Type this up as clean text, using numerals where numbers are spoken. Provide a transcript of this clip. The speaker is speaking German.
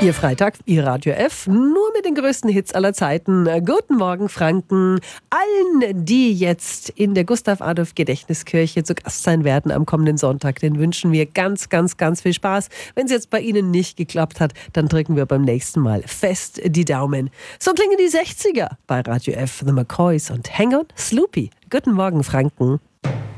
Ihr Freitag, Ihr Radio F, nur mit den größten Hits aller Zeiten. Guten Morgen, Franken. Allen, die jetzt in der Gustav-Adolf-Gedächtniskirche zu Gast sein werden am kommenden Sonntag, den wünschen wir ganz, ganz, ganz viel Spaß. Wenn es jetzt bei Ihnen nicht geklappt hat, dann drücken wir beim nächsten Mal fest die Daumen. So klingen die 60er bei Radio F, The McCoys und Hang On Sloopy. Guten Morgen, Franken.